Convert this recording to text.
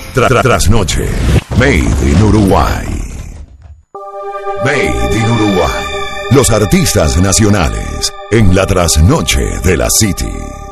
Trasnoche. Made in Uruguay. Made in Uruguay. Los artistas nacionales en la trasnoche de la City.